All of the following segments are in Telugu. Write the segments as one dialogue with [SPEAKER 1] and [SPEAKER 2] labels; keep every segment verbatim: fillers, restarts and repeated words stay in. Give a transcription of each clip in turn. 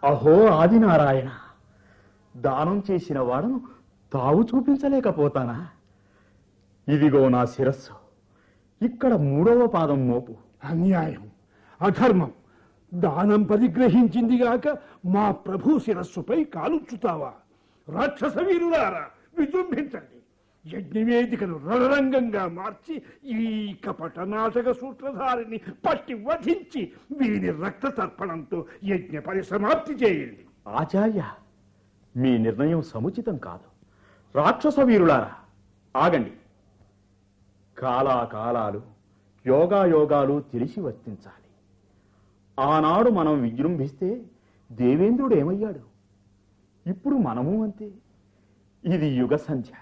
[SPEAKER 1] అహో ఆదినారాయణ, దానం చేసిన వాడను తావు చూపించలేకపోతానా? ఇదిగో నా శిరస్సు, ఇక్కడ మూడవ పాదం మోపు.
[SPEAKER 2] అన్యాయం, అధర్మం. దానం పరిగ్రహించింది గాక మా ప్రభు శిరస్సుపై కాలుచుతావా? రాక్షస వీరులారా, విజృంభించండి. యజ్ఞవేదికను రణరంగంగా మార్చి ఈ కపట నాటక సూత్రధారిని పట్టి వధించి వీని రక్త తర్పణంతో యజ్ఞ పరిసమాప్తి చేయండి.
[SPEAKER 1] ఆచార్య, మీ నిర్ణయం సముచితం కాదు. రాక్షస వీరులారా, ఆగండి. కాలాకాలాలు యోగాయోగాలు తెలిసి వర్తించాలి. ఆనాడు మనం విజృంభిస్తే దేవేంద్రుడు ఏమయ్యాడు? ఇప్పుడు మనము అంతే. ఇది యుగ సంధ్య.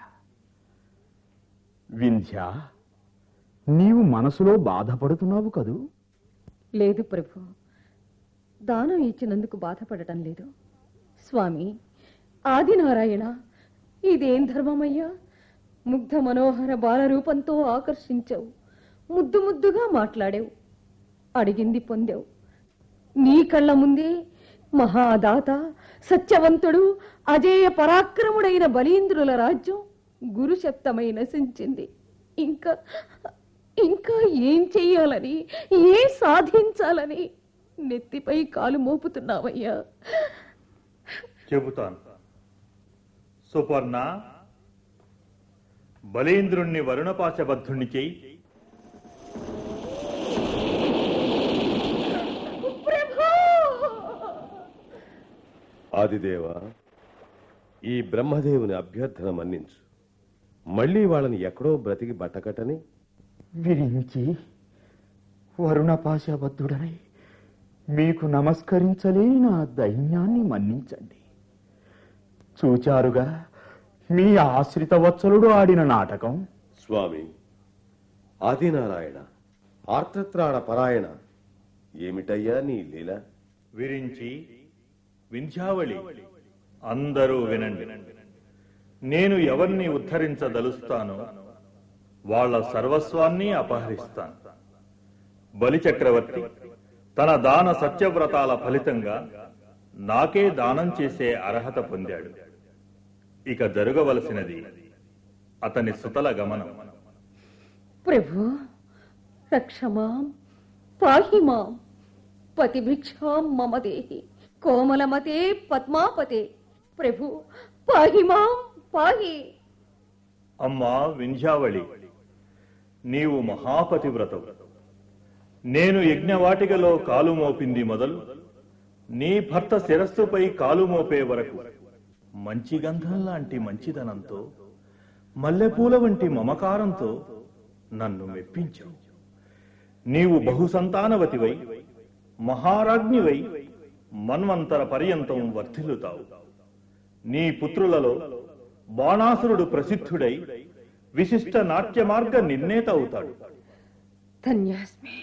[SPEAKER 1] వింధ్య, నీవు మనసులో బాధపడుతున్నావు కదూ?
[SPEAKER 3] లేదు ప్రభు, దానం ఇచ్చినందుకు బాధపడటం లేదు. స్వామి ఆదినారాయణ, ఇదేం ధర్మమయ్యా? ముగ్ధ మనోహర బాలరూపంతో ఆకర్షించావు, ముద్దు ముద్దుగా మాట్లాడావు, అడిగింది పొందావు. నీ కళ్ళ ముందే మహాదాత, సత్యవంతుడు, అజేయ పరాక్రముడైన బలీంద్రుల రాజ్యం గురుశక్తమై నశించింది. ఇంకా ఇంకా ఏం చెయ్యాలని, ఏం సాధించాలని నెత్తిపై కాలు మోపుతున్నావయ్యా?
[SPEAKER 4] చెబుతాను. సుపర్ణ, బలీంద్రుణ్ణి వరుణపాశబద్ధుణ్ణి చేయి.
[SPEAKER 5] ఆదిదేవ, ఈ బ్రహ్మదేవుని అభ్యర్థన మన్నించు. మళ్ళీ వాళ్ళని ఎక్కడో బ్రతికి బట్టకట్టని
[SPEAKER 1] విరించి వరుణపాశబద్ధుడనై మీకు నమస్కరించలేని నా దైన్యాన్ని మన్నించండి. చూచారుగా మీ ఆశ్రిత వత్సలుడు ఆడిన నాటకం.
[SPEAKER 5] స్వామి ఆదినారాయణ, ఆర్తత్రాణ పరాయణ, ఏమిటయ్యా నీ లీల?
[SPEAKER 4] విరించి, వింధ్యావళి, అందరూ వినండి. నేను ఎవరిని ఉద్ధరించదలుస్తానో వాళ్ళ సర్వస్వాన్ని అపహరిస్తాను. బలిచక్రవర్తి తన దాన సత్యవ్రతాల ఫలితంగా నాకే దానం చేసే అర్హత పొందాడు. ఇక జరగవలసినది అతని సుతల గమనం.
[SPEAKER 3] ప్రభు రక్షమాం పాహిమాం పతిభిక్షాం మమ దేహి కోమలమతే పద్మాపతే. ప్రభు పాహిమాం పాహి.
[SPEAKER 4] అమ్మా వింధ్యావళి, నీవు మహాపతివ్రతవు. నేను యజ్ఞవాటికలో కాలు మోపింది మొదలు నీ భర్త శిరస్సుపై కాలు మోపే వరకు మంచి గంధం లాంటి మంచిదనంతో, మల్లెపూల వంటి మమకారంతో నన్ను మెప్పించావు. నీవు బహుసంతానవతివై మహారాజ్ఞివై మన్వంతర పర్యంతం వర్ధిల్లుతావు. నీ పుత్రులలో బాణాసురుడు ప్రసిద్ధుడై విశిష్ట నాట్య మార్గ నిర్ణేత అవుతాడు.
[SPEAKER 3] ధన్యాస్మి.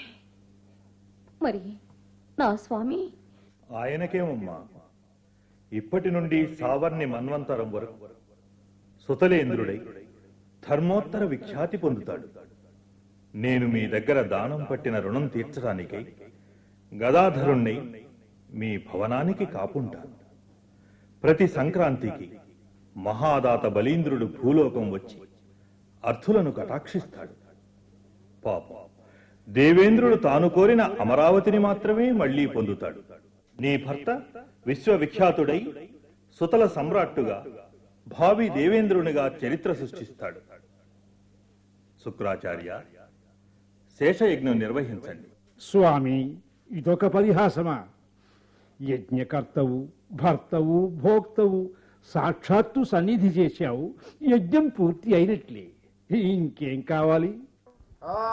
[SPEAKER 3] మరి నా స్వామి?
[SPEAKER 4] ఆయనకేమమ్మా, ఇప్పటి నుండి సావర్ణి మన్వంతరం వరకు సుతలేంద్రుడై ధర్మోత్తర విఖ్యాతి పొందుతాడు. నేను మీ దగ్గర దానం పట్టిన రుణం తీర్చడానికై గదాధరుణ్ణి మీ భవనానికి కాపుంటాను. ప్రతి సంక్రాంతికి మహాదాత బలీంద్రుడు భూలోకం వచ్చి అర్థులను కటాక్షిస్తాడు. పాపం, దేవేంద్రుడు తాను కోరిన అమరావతిని మాత్రమే మళ్లీ పొందుతాడు. నీ భర్త విశ్వవిఖ్యాతుడై సుతల సమ్రాట్టుగా, భావి దేవేంద్రునిగా చరిత్ర సృష్టిస్తాడు. శుక్రాచార్య, శేషయజ్ఞం నిర్వహించండి.
[SPEAKER 2] స్వామి, ఇదొక పరిహాసమా? యజ్ఞకర్తవు, భర్తవు, భోక్తవు సాక్షాత్తు సన్నిధి చేశావు. యజ్ఞం పూర్తి అయినట్లే. ఇంకేం కావాలి?